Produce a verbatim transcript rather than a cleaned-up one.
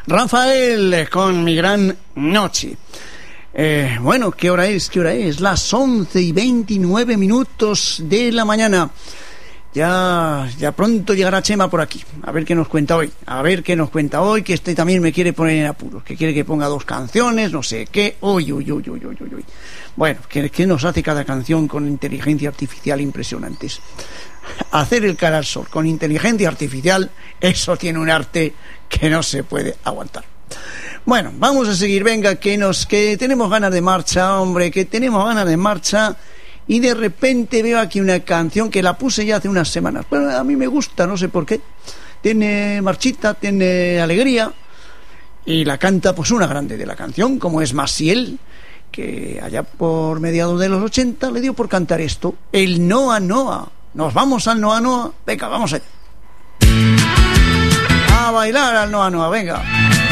Rafael con Mi Gran Noche. Eh, bueno, ¿qué hora es? ¿Qué hora es? Las once y veintinueve minutos de la mañana. Ya, ya pronto llegará Chema por aquí. A ver qué nos cuenta hoy. A ver qué nos cuenta hoy, que este también me quiere poner en apuros. Que quiere que ponga dos canciones, no sé qué. Uy, uy, uy, uy, uy, uy. Bueno, ¿qué, qué nos hace cada canción con inteligencia artificial impresionantes? Hacer el cara al sol con inteligencia artificial, eso tiene un arte que no se puede aguantar. Bueno, vamos a seguir. Venga, que nos, que tenemos ganas de marcha, hombre, que tenemos ganas de marcha. Y de repente veo aquí una canción que la puse ya hace unas semanas. Pero a mí me gusta, no sé por qué. Tiene marchita, tiene alegría. Y la canta pues una grande de la canción, como es Maciel, que allá por mediados de los ochenta le dio por cantar esto. El Noa Noa. Nos vamos al Noa Noa. Venga, vamos allá. A bailar al Noa Noa, venga.